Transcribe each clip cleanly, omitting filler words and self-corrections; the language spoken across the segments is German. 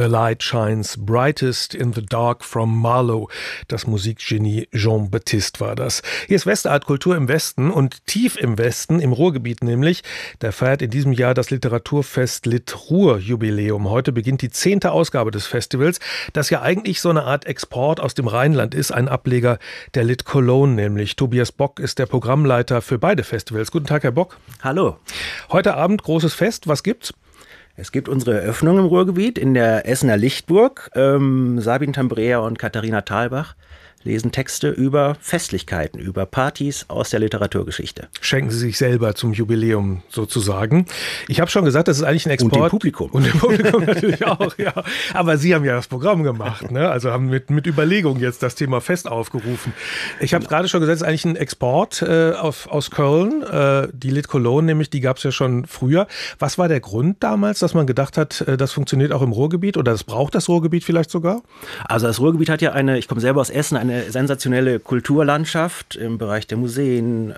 light shines brightest in the dark from Marlowe. Das Musikgenie Jean Baptiste war das. Hier ist Westart Kultur im Westen und tief im Westen, im Ruhrgebiet nämlich. Da feiert in diesem Jahr das Literaturfest Lit-Ruhr-Jubiläum. Heute beginnt die 10. Ausgabe des Festivals, das ja eigentlich so eine Art Export aus dem Rheinland ist, ein Ableger der Lit Cologne nämlich. Tobias Bock ist der Programmleiter für beide Festivals. Guten Tag, Herr Bock. Hallo. Heute Abend großes Fest. Was gibt's? Es gibt unsere Eröffnung im Ruhrgebiet in der Essener Lichtburg. Sabine Tambrea und Katharina Thalbach lesen Texte über Festlichkeiten, über Partys aus der Literaturgeschichte. Schenken Sie sich selber zum Jubiläum sozusagen. Ich habe schon gesagt, das ist eigentlich ein Export. Und dem Publikum. Und dem Publikum natürlich auch, ja. Aber Sie haben ja das Programm gemacht, ne? Also haben mit Überlegung jetzt das Thema Fest aufgerufen. Ich habe gerade schon gesagt, es ist eigentlich ein Export aus Köln. Die Lit Cologne nämlich, die gab es ja schon früher. Was war der Grund damals, dass man gedacht hat, das funktioniert auch im Ruhrgebiet oder das braucht das Ruhrgebiet vielleicht sogar? Also das Ruhrgebiet hat ja ich komme selber aus Essen, eine sensationelle Kulturlandschaft im Bereich der Museen,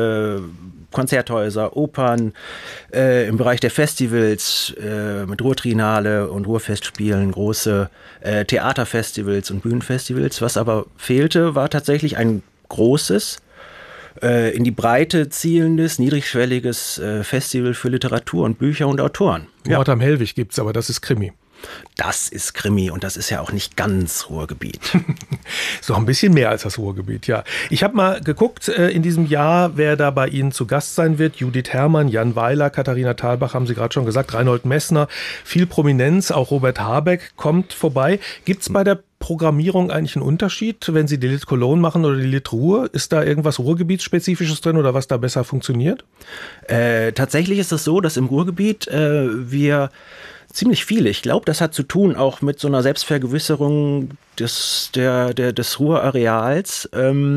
Konzerthäuser, Opern, im Bereich der Festivals mit Ruhrtriennale und Ruhrfestspielen, große Theaterfestivals und Bühnenfestivals. Was aber fehlte, war tatsächlich ein großes, in die Breite zielendes, niedrigschwelliges Festival für Literatur und Bücher und Autoren. Mord am Hellwig gibt's, aber das ist Krimi. Das ist Krimi und das ist ja auch nicht ganz Ruhrgebiet. So ein bisschen mehr als das Ruhrgebiet, ja. Ich habe mal geguckt in diesem Jahr, wer da bei Ihnen zu Gast sein wird. Judith Herrmann, Jan Weiler, Katharina Thalbach, haben Sie gerade schon gesagt, Reinhold Messner, viel Prominenz, auch Robert Habeck kommt vorbei. Gibt es bei der Programmierung eigentlich einen Unterschied, wenn Sie die Lit Cologne machen oder die Lit Ruhr? Ist da irgendwas Ruhrgebietsspezifisches drin oder was da besser funktioniert? Tatsächlich ist es so, dass im Ruhrgebiet wir ziemlich viele. Ich glaube, das hat zu tun auch mit so einer Selbstvergewisserung des Ruhrareals.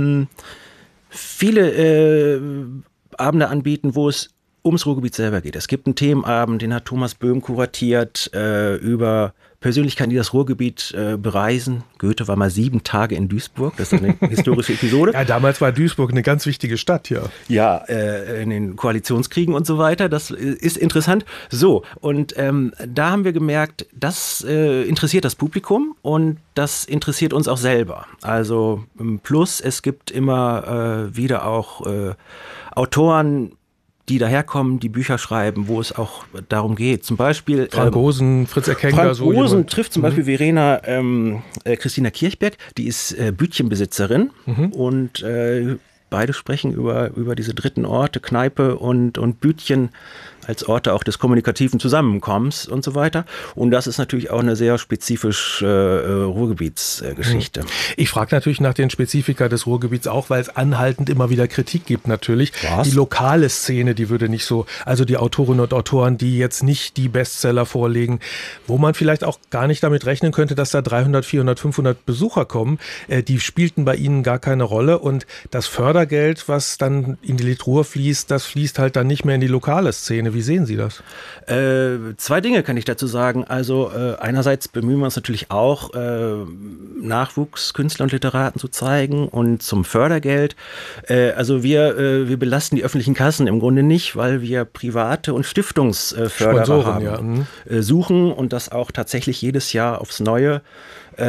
Viele Abende anbieten, wo es ums Ruhrgebiet selber geht. Es gibt einen Themenabend, den hat Thomas Böhm kuratiert, über Persönlichkeiten, die das Ruhrgebiet bereisen. Goethe war mal 7 Tage in Duisburg. Das ist eine historische Episode. Ja, damals war Duisburg eine ganz wichtige Stadt, ja. Ja, in den Koalitionskriegen und so weiter. Das ist interessant. So, und da haben wir gemerkt, das interessiert das Publikum und das interessiert uns auch selber. Also plus, es gibt immer wieder auch Autoren, die daherkommen, die Bücher schreiben, wo es auch darum geht. Zum Beispiel Frank Osen, Fritz Erkenga. Frank Osen trifft zum Beispiel Verena Christina Kirchberg, die ist Bütchenbesitzerin und beide sprechen über diese dritten Orte, Kneipe und Bütchen als Orte auch des kommunikativen Zusammenkommens und so weiter. Und das ist natürlich auch eine sehr spezifisch Ruhrgebietsgeschichte. Ich frage natürlich nach den Spezifika des Ruhrgebiets auch, weil es anhaltend immer wieder Kritik gibt natürlich. Was? Die lokale Szene, die würde nicht so, also die Autorinnen und Autoren, die jetzt nicht die Bestseller vorlegen, wo man vielleicht auch gar nicht damit rechnen könnte, dass da 300, 400, 500 Besucher kommen, die spielten bei ihnen gar keine Rolle und das Fördergeld, was dann in die Lit Ruhr fließt, das fließt halt dann nicht mehr in die lokale Szene. Wie sehen Sie das? 2 Dinge kann ich dazu sagen. Also einerseits bemühen wir uns natürlich auch, Nachwuchskünstler und Literaten zu zeigen und zum Fördergeld. Also wir belasten die öffentlichen Kassen im Grunde nicht, weil wir private und Stiftungsförderer Sponsoren, haben, suchen und das auch tatsächlich jedes Jahr aufs Neue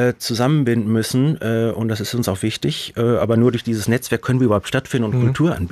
zusammenbinden müssen. Und das ist uns auch wichtig. Aber nur durch dieses Netzwerk können wir überhaupt stattfinden und Kultur anbieten.